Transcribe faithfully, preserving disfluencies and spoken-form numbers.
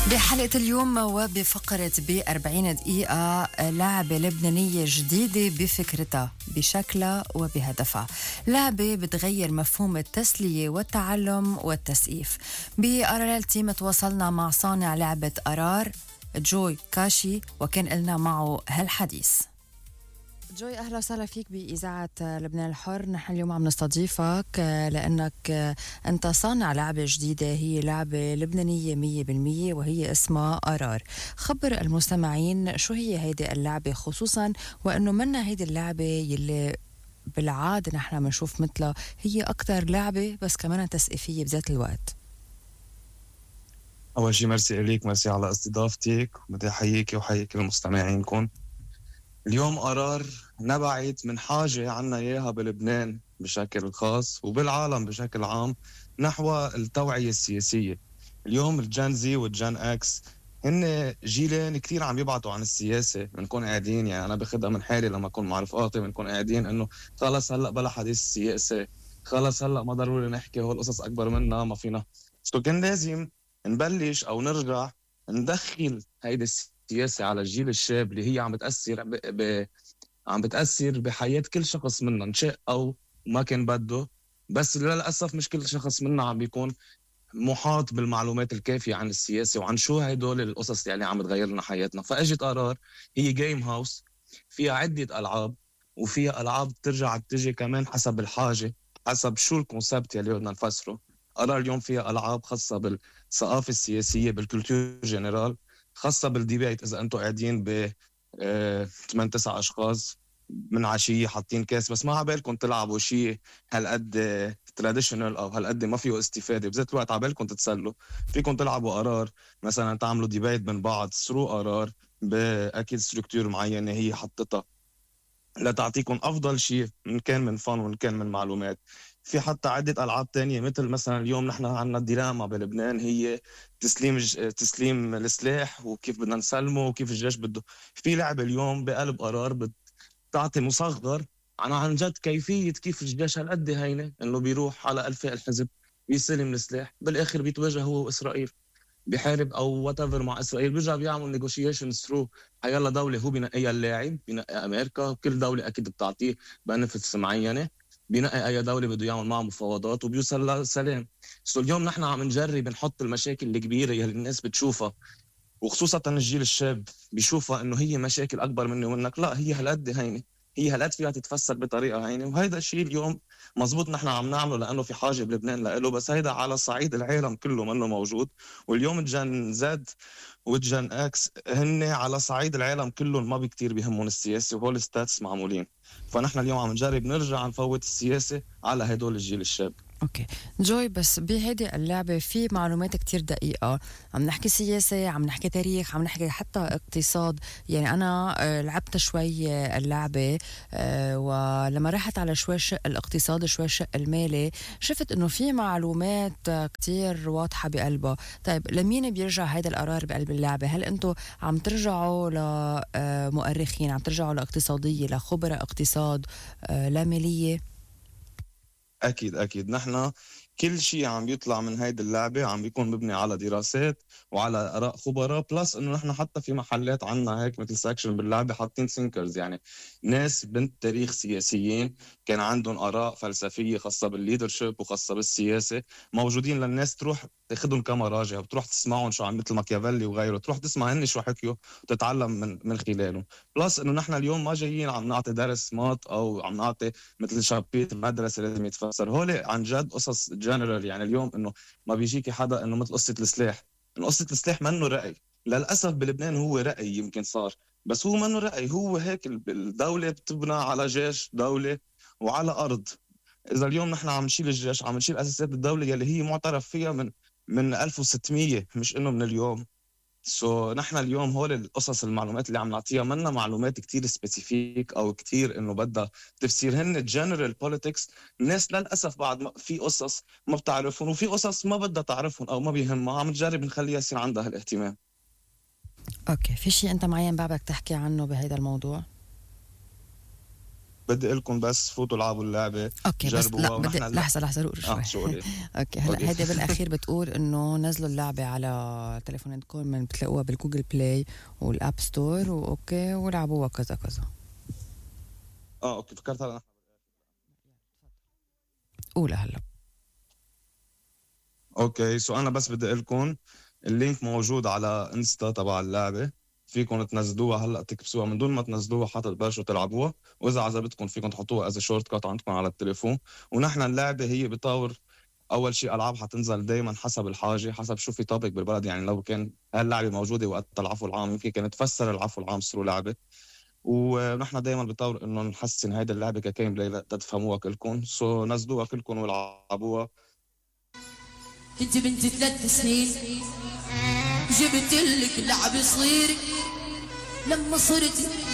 بحلقة اليوم وبفقرة بأربعين دقيقة لعبة لبنانية جديدة بفكرتها بشكلها وبهدفها. لعبة بتغير مفهوم التسلية والتعلم والتسقيف. بأراريل تيم تواصلنا مع صانع لعبة قرار جوي كاشي وكان لنا معه هالحديث. جوي أهلا وسهلا فيك بإذاعة لبنان الحر. نحن اليوم عم نستضيفك لأنك أنت صانع لعبة جديدة، هي لعبة لبنانية مية بالمية وهي اسمها قرار. خبر المستمعين شو هي هيدي اللعبة، خصوصا وأنه منا هيدي اللعبة يلي بالعادة نحن منشوف مثلها، هي أكتر لعبة بس كمان تسقيفية بذات الوقت. أول شي مرسي إليك، مرسي على استضافتك، بدي أحييك وحييك المستمعينكم. اليوم قرار نبعت من حاجة عنا إياها بلبنان بشكل خاص وبالعالم بشكل عام نحو التوعية السياسية. اليوم الجان زي والجان اكس هن جيلين كتير عم يبعتوا عن السياسة. بنكون قاعدين، يعني أنا بخدها من حالي لما أكون مع رفقاتي، بنكون قاعدين إنه خلص هلأ بلا حديث السياسة، خلص هلأ ما ضروري نحكي، هو القصص أكبر منا ما فينا. سو كان لازم نبلش أو نرجع ندخل هيدي السياسة على الجيل الشاب اللي هي عم بتأثر ب... ب... عم بتأثر بحياة كل شخص منا، نشاء أو ما كان بده. بس للأسف مش كل شخص منا عم بيكون محاط بالمعلومات الكافية عن السياسة وعن شو هدول القصص اللي عم تغير لنا حياتنا. فأجت قرار هي جيم هاوس فيها عدة ألعاب، وفيها ألعاب ترجع تجي كمان حسب الحاجة، حسب شو الكونسبت اللي بدنا نفسره. قرار اليوم فيها ألعاب خاصة بالثقافة السياسية، بالكولتور جنرال، خاصة بالديبيت. إذا أنتم قاعدين ب ثمان تسع أشخاص من عشية حاطين كاس، بس ما عبالكم تلعبوا شيء هالقد تراديشنال أو هالقد ما فيه استفادة، بذات الوقت عبالكم تتسلوا، فيكم تلعبوا قرار مثلا تعملوا ديبيت بين بعض سرو قرار بأكيد ستركتور معينة هي حطتها لتعطيكم أفضل شيء، من كان من فن ومن كان من معلومات. في حتى عدة ألعاب تانية، مثل مثلا اليوم نحن عنا دراما بلبنان هي تسليم ج... تسليم السلاح وكيف بدنا نسلمه وكيف الجيش بده. في لعبة اليوم بقلب قرار بتعطي مصغر عن عن جد كيفية كيف الجيش هالقد هينة إنه بيروح على ألفاء الحزب بيسلم السلاح، بالآخر بيتواجه هو وإسرائيل بحارب او وات ايفر مع اسرائيل، بيرجع بيعمل نيغوشيشنز ثرو حيلا دوله هو بينقيها اللاعب، بينقي امريكا، كل دوله اكيد بتعطيه بنفتس معينه، بينقي اي دوله بده يعمل معها مفاوضات وبيوصل لسلام. سو اليوم نحن عم نجرب نحط المشاكل الكبيره اللي الناس بتشوفها وخصوصا الجيل الشاب بيشوفها انه هي مشاكل اكبر مني ومنك، لا هي هالقد هينه، هي هالقد فيها تتفسر بطريقه هينه. وهيدا الشيء اليوم مزبوط نحن عم نعمله لانه في حاجه بلبنان له، بس هيدا على صعيد العالم كله منه موجود. واليوم الجن زد والجن اكس هن على صعيد العالم كله ما بكتير بيهمون السياسه، وهول الستاتس معمولين. فنحن اليوم عم نجرب نرجع نفوت السياسه على هدول الجيل الشاب. اوكي جوي، بس بهيدي اللعبة في معلومات كتير دقيقة، عم نحكي سياسة، عم نحكي تاريخ، عم نحكي حتى اقتصاد. يعني أنا لعبت شوي اللعبة ولما رحت على شوي الشق الاقتصادي شوي الشق المالي شفت إنه في معلومات كتير واضحة بقلبها. طيب لمين بيرجع هيدا القرار بقلب اللعبة؟ هل أنتوا عم ترجعوا لمؤرخين، عم ترجعوا لاقتصادية، لخبراء اقتصاد، لا مالية؟ أكيد أكيد نحن كل شيء عم بيطلع من هيدي اللعبة عم بيكون مبني على دراسات وعلى آراء خبراء، بلس إنه نحن حتى في محلات عنا هيك مثل ساكشن باللعبة حاطين سينكرز، يعني ناس بنت تاريخ سياسيين كان عندهم آراء فلسفية خاصة بالليدرشيب وخاصة بالسياسة، موجودين للناس تروح تاخدهم كمراجع وتروح تسمعهم شو عم مثل ماكيافيلي وغيره، تروح تسمع هن شو حكيوا وتتعلم من من خلاله. بلس إنه نحن اليوم ما جايين عم نعطي درس مات أو عم نعطي مثل شابيت المدرسة لازم يتفسر، هول عن جد قصص جنرال. يعني اليوم انه ما بيجيكي حدا انه مثل قصة السلاح، انه قصة السلاح منه رأي، للأسف بلبنان هو رأي يمكن صار، بس هو منه رأي، هو هيك الدولة بتبنى على جيش دولة وعلى أرض. إذا اليوم نحن عم نشيل الجيش عم نشيل أساسيات الدولة يلي هي معترف فيها من من ألف وستمية، مش إنه من اليوم. سو so, نحن اليوم هول القصص المعلومات اللي عم نعطيها منا معلومات كتير سبيسيفيك او كتير انه بدها تفسير، هن جنرال بوليتكس. الناس للاسف بعد ما في قصص ما بتعرفهم وفي قصص ما بدها تعرفهم او ما بيهمها، عم نجرب نخليها يصير عندها هالاهتمام. اوكي، في شيء انت معين بعدك تحكي عنه بهذا الموضوع؟ بدي اقول لكم بس فوتوا العبوا اللعبه. اوكي بس لا بدي لحظه لحظه روق شوي. اه شو قولي. اوكي هلا هيدي بالاخير بتقول انه نزلوا اللعبه على تليفوناتكم، من بتلاقوها بالجوجل بلاي والاب ستور، واوكي ولعبوها كذا كذا. اه اوكي فكرت هلا. قولها هلا. اوكي سو انا بس بدي اقول لكم اللينك موجود على انستا تبع اللعبه، فيكم تنزلوها هلا تكبسوها من دون ما تنزلوها حتى تبلشوا تلعبوها، واذا عجبتكم فيكم تحطوها از شورت كات عندكم على التليفون. ونحن اللعبه هي بطور اول شيء العاب حتنزل دائما حسب الحاجه، حسب شو في توبيك بالبلد. يعني لو كان هاللعبه موجوده وقت العفو العام يمكن كانت تفسر العفو العام ثرو لعبه. ونحن دائما بطور انه نحسن هيدي اللعبه كجيم بلاي تفهموها كلكم. سو نزلوها كلكم والعبوها. كنت بنت ثلاث سنين جبت لك لعب صغير، لما صرت